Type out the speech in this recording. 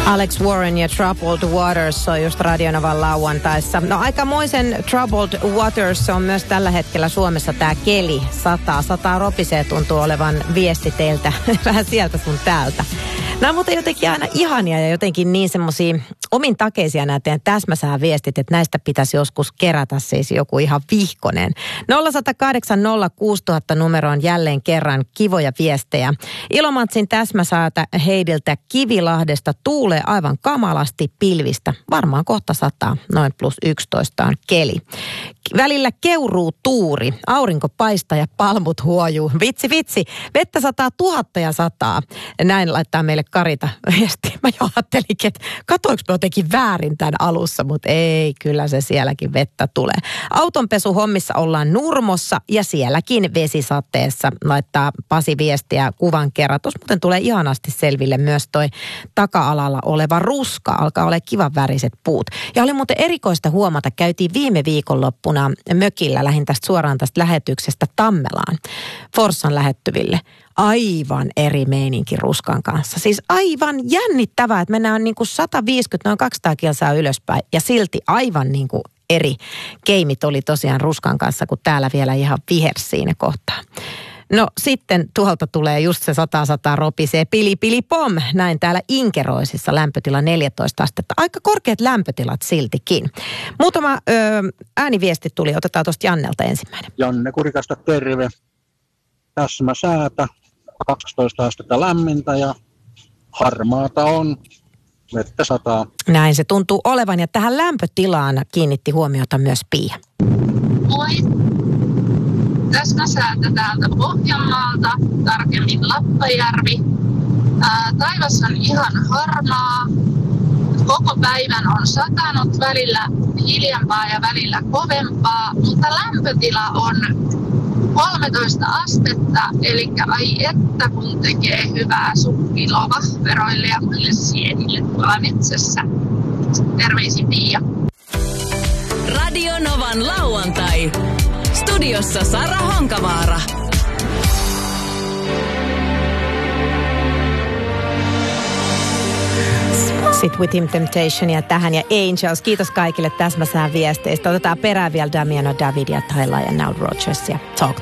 Alex Warren ja Troubled Waters on just Radionovan lauantaissa. No aikamoisen Troubled Waters on myös tällä hetkellä Suomessa tämä keli. Sataa ropisee tuntuu olevan viesti teiltä vähän sieltä sun täältä. Nämä on muuten jotenkin aina ihania ja jotenkin niin semmosia omintakeisia nämä teidän täsmäsääviestit, että näistä pitäisi joskus kerätä siis joku ihan vihkonen. 0108 06000 numero on jälleen kerran kivoja viestejä. Ilomantsin täsmäsäätä Heidiltä Kivilahdesta tuulee aivan kamalasti pilvistä. Varmaan kohta sataa, noin +11 on keli. Välillä keuruu tuuri, aurinko paistaa ja palmut huojuu. Vitsi, vettä sataa 1000 ja sataa. Näin laittaa meille Karita viesti. Mä jo ajattelinkin, että katoinko me jotenkin väärin tämän alussa, mutta ei, kyllä se sielläkin vettä tulee. Autonpesuhommissa ollaan Nurmossa ja sielläkin vesisateessa, laittaa Pasi viestiä kuvan kerran. Tuossa muuten tulee ihanasti selville myös toi taka-alalla oleva ruska. Alkaa olla kivan väriset puut. Ja oli muuten erikoista huomata, käytiin viime viikonloppuna mökillä, lähin tästä suoraan tästä lähetyksestä Tammelaan, Forssan lähettyville. Aivan eri meininki ruskan kanssa. Siis aivan jännittävää, että mennään niin kuin 150, noin 200 kilsaa ylöspäin ja silti aivan niin kuin eri keimit oli tosiaan ruskan kanssa, kun täällä vielä ihan vihersi siinä kohtaa. No sitten tuolta tulee just se 100 ropisee pili pom. Näin täällä Inkeroisissa lämpötila 14 astetta. Aika korkeat lämpötilat siltikin. Muutama ääniviesti tuli. Otetaan tuosta Jannelta ensimmäinen. Janne Kurikasta terve. Täsmäsäätä. 12 astetta lämmintä ja harmaata on. Vettä sataa. Näin se tuntuu olevan ja tähän lämpötilaan kiinnitti huomiota myös Pia. Moi. Täsmäsäätä täältä Pohjanmaalta, tarkemmin Lappajärvi. Taivas on ihan harmaa. Koko päivän on satanut, välillä hiljempaa ja välillä kovempaa, mutta lämpötila on 13 astetta, eli ai että kun tekee hyvää sukkilova-veroille ja muille sienille tuolla metsässä. Terveisin Pia. Radio Novan lauantai. Studiossa Sara Honkavaara. Sit With Him Temptationia tähän ja Angels. Kiitos kaikille täsmäsään viesteistä. Otetaan perään vielä Damiano David ja Tyla ja Nile Rodgers ja Talk